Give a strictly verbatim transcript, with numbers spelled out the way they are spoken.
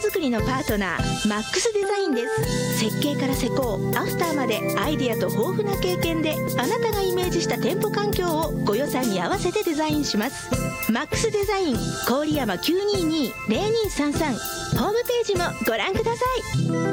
作りのパートナーマックスデザインです。設計から施工、アフターまでアイデアと豊富な経験であなたがイメージした店舗環境をご予算に合わせてデザインします。マックスデザイン郡山 きゅうにーにー ゼロにーさんさん ホームページもご覧ください。